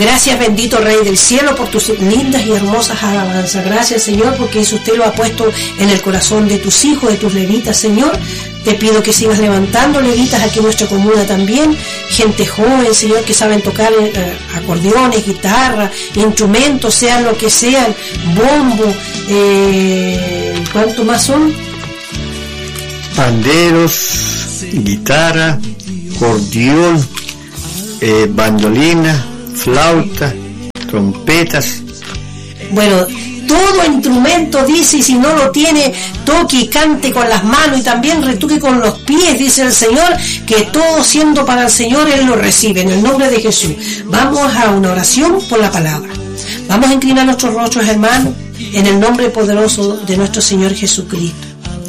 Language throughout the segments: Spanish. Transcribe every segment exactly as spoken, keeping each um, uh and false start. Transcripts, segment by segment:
Gracias, bendito Rey del Cielo, por tus lindas y hermosas alabanzas. Gracias, Señor, porque eso usted lo ha puesto en el corazón de tus hijos, de tus levitas, Señor. Te pido que sigas levantando levitas aquí en nuestra comuna también, gente joven, Señor, que saben tocar eh, acordeones, guitarra, instrumentos, sean lo que sean, bombo, eh, ¿cuánto más son? Panderos, guitarra, acordeón, eh, bandolina, flauta, trompetas. Bueno, todo instrumento, dice, y si no lo tiene, toque y cante con las manos y también retuque con los pies, dice el Señor, que todo siendo para el Señor, Él lo recibe, en el nombre de Jesús. Vamos a una oración por la palabra. Vamos a inclinar nuestros rostros, hermanos, en el nombre poderoso de nuestro Señor Jesucristo.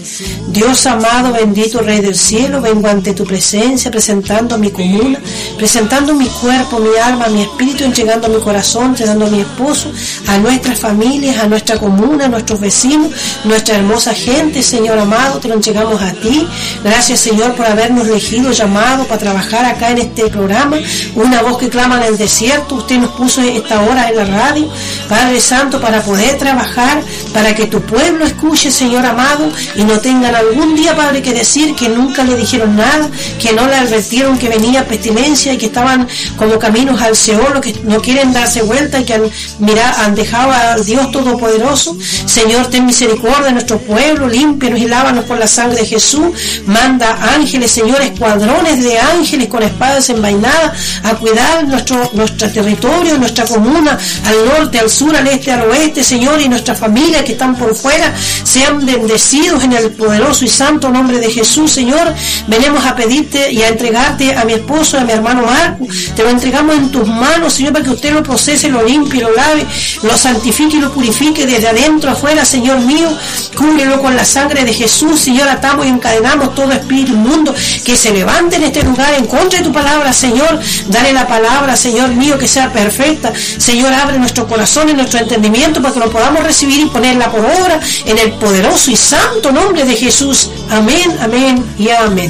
Dios amado, bendito Rey del Cielo, vengo ante tu presencia presentando mi comuna, presentando mi cuerpo, mi alma, mi espíritu, entregando mi corazón, entregando a mi esposo, a nuestras familias, a nuestra comuna, a nuestros vecinos, nuestra hermosa gente. Señor amado, te lo entregamos a ti. Gracias, Señor, por habernos elegido, llamado para trabajar acá en este programa, una voz que clama en el desierto. Usted nos puso esta hora en la radio, Padre Santo, para poder trabajar, para que tu pueblo escuche, Señor amado, y no tengan algún día, Padre, que decir que nunca le dijeron nada, que no le advirtieron que venía pestilencia y que estaban como caminos al Seol, que no quieren darse vuelta y que han, mirado, han dejado al Dios Todopoderoso. Señor, ten misericordia de nuestro pueblo, límpianos y lávanos por la sangre de Jesús. Manda ángeles, Señor, escuadrones de ángeles con espadas envainadas a cuidar nuestro, nuestro territorio, nuestra comuna, al norte, al sur, al este, al oeste, Señor, y nuestras familias que están por fuera sean bendecidos en el poderoso y santo nombre de Jesús. Señor, venimos a pedirte y a entregarte a mi esposo, a mi hermano Marco. Te lo entregamos en tus manos, Señor, para que usted lo procese, lo limpie, lo lave, lo santifique y lo purifique desde adentro afuera, Señor mío. Cúbrelo con la sangre de Jesús. Señor, atamos y encadenamos todo espíritu inmundo que se levante en este lugar en contra de tu palabra, Señor. Dale la palabra, Señor mío, que sea perfecta. Señor, abre nuestro corazón y nuestro entendimiento para que lo podamos recibir y ponerla por obra en el poderoso y santo nombre de Jesús. Amén, amén y amén.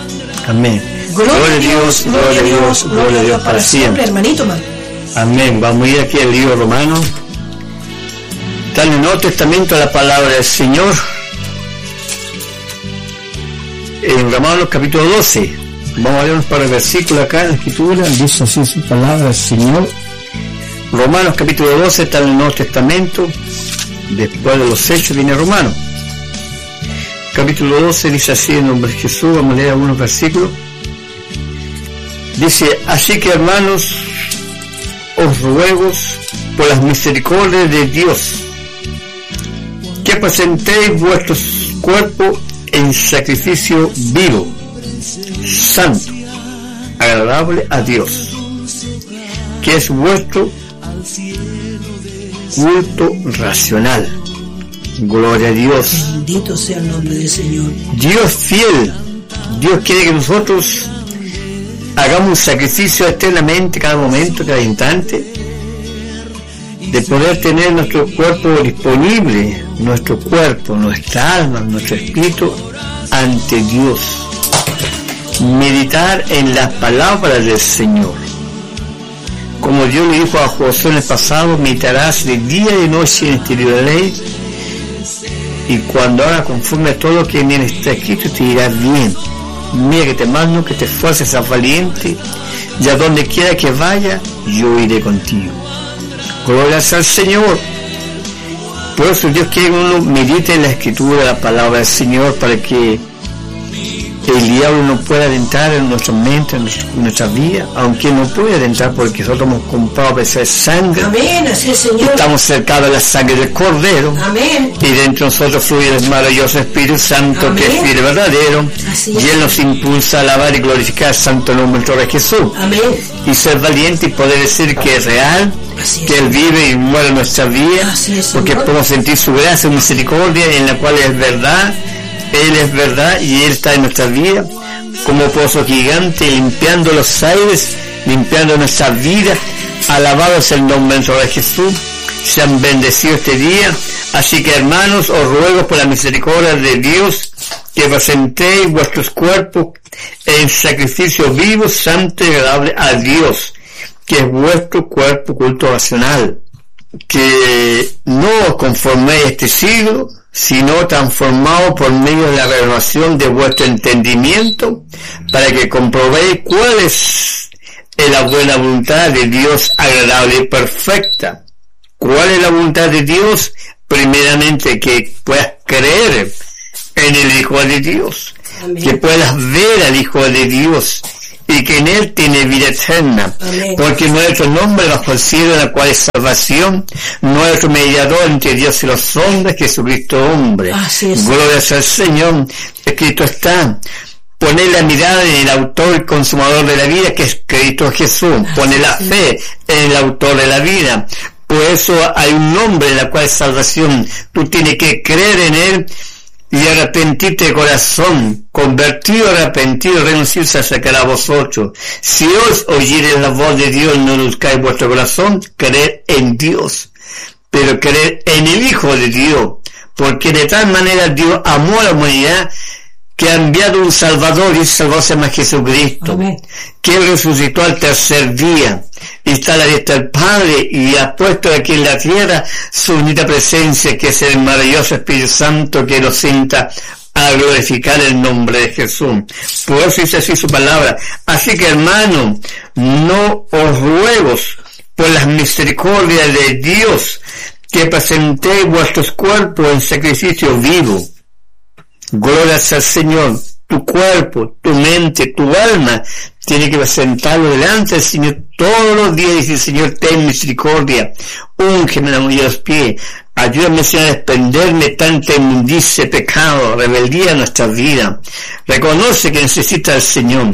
Amén. Gloria, gloria a Dios, gloria a Dios, gloria a Dios para, para siempre, siempre, hermanito man. Amén. Vamos a ir aquí al libro Romano. Está en el Nuevo Testamento la palabra del Señor. En Romanos capítulo doce. Vamos a leer un par de versículos acá en la Escritura. Dice así su palabra del Señor. Romanos capítulo doce está en el Nuevo Testamento. Después de los Hechos viene Romanos. Capítulo doce dice así en nombre de Jesús. Vamos a leer algunos versículos. Dice: así que, hermanos, os ruego por las misericordias de Dios que presentéis vuestros cuerpos en sacrificio vivo, santo, agradable a Dios, que es vuestro culto racional. Gloria a Dios. Bendito sea el nombre del Señor. Dios fiel. Dios quiere que nosotros hagamos un sacrificio eternamente, cada momento, cada instante, de poder tener nuestro cuerpo disponible, nuestro cuerpo, nuestra alma, nuestro espíritu ante Dios. Meditar en las palabras del Señor. Como Dios le dijo a Josué en el pasado: meditarás de día y de noche en este libro de la ley, y cuando hagas conforme a todo lo que en él está escrito, te irá bien. Mira que te mando, que te esfuerces, seas valiente, y a donde quiera que vaya, yo iré contigo. Gloria al Señor. Por eso Dios quiere que uno medite en la Escritura, la palabra del Señor, para que el diablo no pueda adentrar en nuestra mente, en nuestra, en nuestra vida, aunque no puede adentrar porque nosotros hemos comprado a veces sangre. Amén, así es, Señor. Estamos cercados de la sangre del Cordero. Amén. Y dentro de nosotros fluye el maravilloso Espíritu Santo. Amén. Que es fiel y verdadero. Así y Él nos impulsa a alabar y glorificar el santo nombre de Jesús. Amén. Y ser valiente y poder decir que es real, así que es. Él vive y muere en nuestra vida, es, porque podemos sentir su gracia y misericordia, en la cual es verdad. Él es verdad y Él está en nuestra vida como pozo gigante, limpiando los aires, limpiando nuestra vida. Alabado es el nombre de Jesús. Sean bendecidos este día. Así que, hermanos, os ruego por la misericordia de Dios que presentéis vuestros cuerpos en sacrificio vivo, santo y agradable a Dios, que es vuestro cuerpo culto racional, que no os conforméis a este siglo, sino transformados por medio de la renovación de vuestro entendimiento, para que comprobéis cuál es la buena voluntad de Dios, agradable y perfecta. ¿Cuál es la voluntad de Dios? Primeramente, que puedas creer en el Hijo de Dios, Amén. Que puedas ver al Hijo de Dios y que en Él tiene vida eterna. Amén. Porque nuestro nombre bajo el cielo, en la cual es salvación, nuestro mediador entre Dios y los hombres, Jesucristo hombre. Gloria al Señor. Escrito está: poner la mirada en el autor y consumador de la vida, que es Cristo Jesús. Poner la fe en el autor de la vida. Por eso hay un nombre en la cual es salvación. Tú tienes que creer en Él y arrepentirte de corazón, convertido, arrepentido, renunciarse a sacar a vosotros. Si os oyereis la voz de Dios, no buscáis vuestro corazón, creer en Dios, pero creer en el Hijo de Dios, porque de tal manera Dios amó a la humanidad, que ha enviado un Salvador, y ese Salvador se llama Jesucristo. Amén. Que Él resucitó al tercer día, y está a la diestra del Padre, y ha puesto aquí en la tierra su unida presencia, que es el maravilloso Espíritu Santo, que lo sienta a glorificar el nombre de Jesús. Por eso dice así su palabra. Así que, hermano, no os ruego por las misericordias de Dios, que presentéis vuestros cuerpos en sacrificio vivo. Gloria al Señor. Tu cuerpo, tu mente, tu alma tiene que presentarlo delante del Señor todos los días y decir: Señor, ten misericordia, úngeme la mano y los pies, ayúdame, Señor, a desprenderme tanta inmundicia, pecado, rebeldía en nuestra vida. Reconoce que necesita al Señor,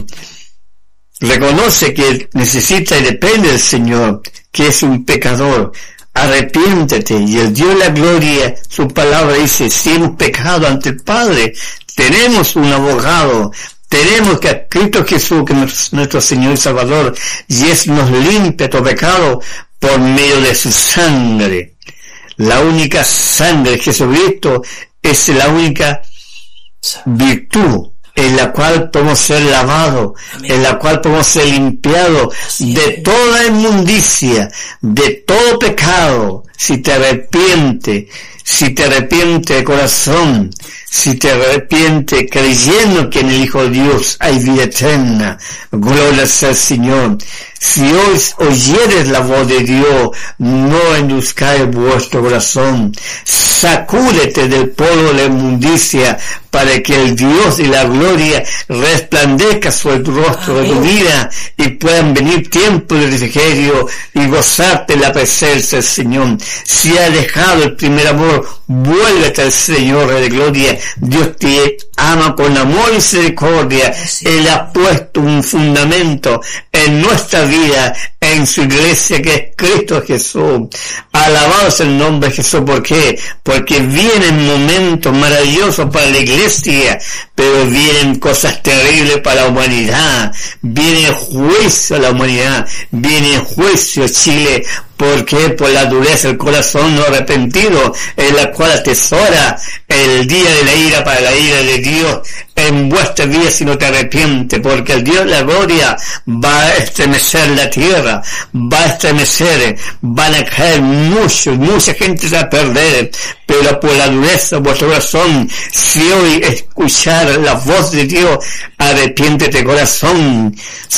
reconoce que necesita y depende del Señor, que es un pecador. Arrepiéntete, y el Dios de la gloria, su palabra dice: si hemos pecado ante el Padre, tenemos un abogado, tenemos que a Cristo Jesús, que es nuestro Señor y Salvador, y es nos limpia todo pecado por medio de su sangre. La única sangre de Jesucristo es la única virtud en la cual podemos ser lavados, Amén. En la cual podemos ser limpiados de toda inmundicia, de todo pecado. Si te arrepientes, si te arrepientes de corazón, si te arrepientes creyendo que en el Hijo de Dios hay vida eterna, gloria al Señor. Si hoy oyeres la voz de Dios, no endurezcáis vuestro corazón. Sacúdete del polvo de la inmundicia, para que el Dios de la gloria resplandezca sobre tu rostro, de tu vida, y puedan venir tiempos de refrigerio y gozarte en la presencia del Señor. Si has dejado el primer amor, vuélvete al Señor de gloria. Dios te ama con amor y misericordia. Él ha puesto un fundamento en nuestra vida, en su iglesia, que es Cristo Jesús. Alabado es el nombre de Jesús. ¿Por qué? Porque vienen momentos maravillosos para la iglesia, pero vienen cosas terribles para la humanidad. Viene juicio a la humanidad, viene juicio Chile. ¿Por qué? Por la dureza del corazón no arrepentido, en la cual atesora el día de la ira para la ira de Dios en vuestra vida si no te arrepientes, porque el Dios de la gloria va a estremecer la tierra, va a estremecer, van a caer muchos, mucha gente se va a perder, pero por la dureza de vuestro corazón, si hoy escuchar la voz de Dios, arrepiéntete corazón,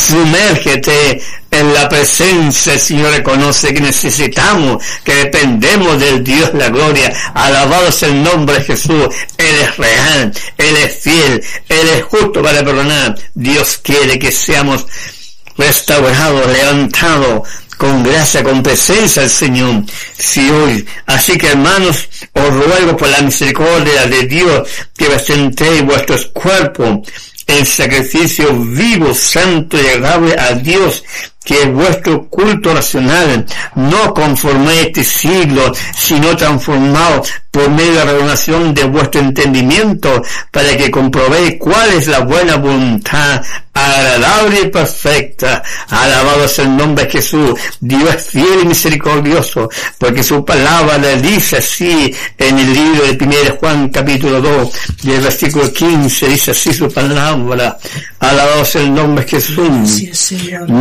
sumérgete en la presencia del Señor, reconoce que necesitamos, que dependemos del Dios de la gloria. Alabado es el nombre de Jesús. Él es real, Él es fiel, Él es justo para perdonar. Dios quiere que seamos restaurados, levantados con gracia, con presencia del Señor. Si hoy, así que hermanos, os ruego por la misericordia de Dios, que presentéis vuestros cuerpos en sacrificio vivo, santo y agradable a Dios, que es vuestro culto racional. No conforméis este siglo, sino transformados por medio de la renovación de vuestro entendimiento, para que comprobéis cuál es la buena voluntad, agradable y perfecta. Alabado es el nombre de Jesús. Dios es fiel y misericordioso, porque su palabra le dice así en el libro de primero de Juan capítulo dos, y el versículo quince, dice así su palabra. Alabado es el nombre de Jesús. No améis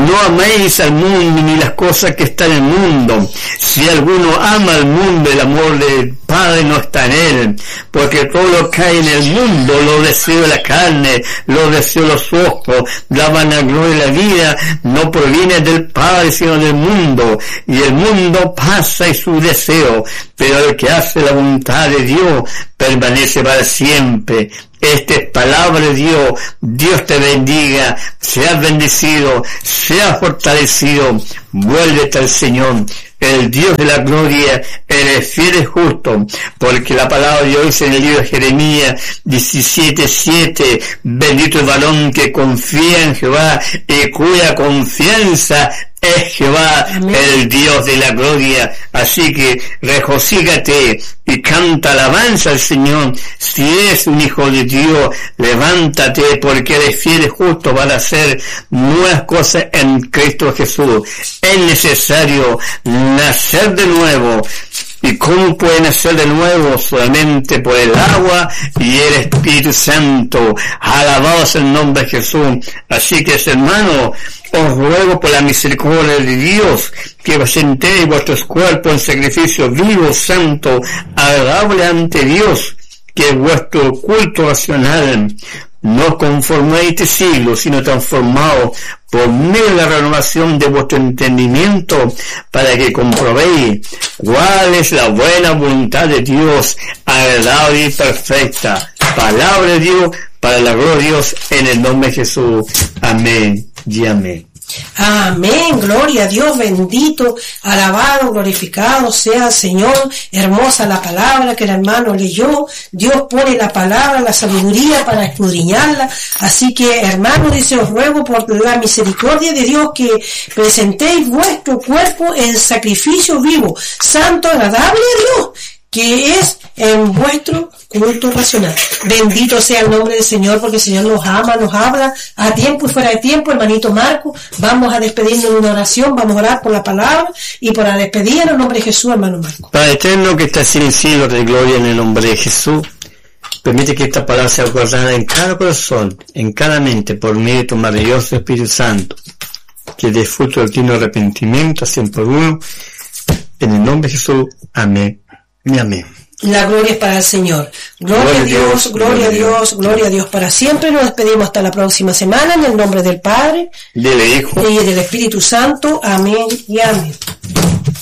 améis al mundo ni las cosas que están en el mundo. Si alguno ama al mundo, el amor del Padre no está en él, porque todo lo que hay en el mundo, los deseos de la carne, los deseos de los ojos, la vanagloria de la vida, no proviene del Padre, sino del mundo, y el mundo pasa y su deseo, pero el que hace la voluntad de Dios permanece para siempre. Esta es palabra de Dios. Dios te bendiga, seas bendecido, seas fortalecido, vuélvete al Señor, el Dios de la gloria, el fiel y justo, porque la palabra de Dios dice en el libro de Jeremías diecisiete siete, bendito el varón que confía en Jehová y cuya confianza es Jehová, amén, el Dios de la gloria. Así que regocígate y canta alabanza al Señor. Si eres un hijo de Dios, levántate, porque eres fiel y justo para hacer nuevas cosas en Cristo Jesús. Es necesario nacer de nuevo. ¿Y cómo pueden nacer de nuevo? Solamente por el agua y el Espíritu Santo. Alabado sea el nombre de Jesús. Así que, hermano, os ruego por la misericordia de Dios que presentéis vuestros cuerpos en sacrificio vivo, santo, agradable ante Dios, que es vuestro culto racional. No conforméis este siglo, sino transformados por medio de la renovación de vuestro entendimiento, para que comprobéis cuál es la buena voluntad de Dios, agradable y perfecta. Palabra de Dios, para la gloria de Dios, en el nombre de Jesús. Amén y amén. Amén, gloria a Dios, bendito, alabado, glorificado sea el Señor. Hermosa la palabra que el hermano leyó. Dios pone la palabra, la sabiduría para escudriñarla. Así que, hermano, dice, os ruego por la misericordia de Dios que presentéis vuestro cuerpo en sacrificio vivo, santo, agradable a Dios, que es en vuestro culto racional. Bendito sea el nombre del Señor, porque el Señor nos ama, nos habla a tiempo y fuera de tiempo. Hermanito Marco, vamos a despedirnos de una oración, vamos a orar por la palabra y por la despedida en el nombre de Jesús, hermano Marco. Padre eterno que estás en el cielo, de gloria en el nombre de Jesús, permite que esta palabra sea guardada en cada corazón, en cada mente, por medio de tu maravilloso Espíritu Santo, que dé fruto del tierno arrepentimiento, a cien por uno, en el nombre de Jesús. Amén y amén. La gloria es para el Señor. Gloria, gloria a Dios, Dios, gloria a Dios, gloria a Dios para siempre. Nos despedimos hasta la próxima semana en el nombre del Padre, del Hijo y del Espíritu Santo. Amén y amén.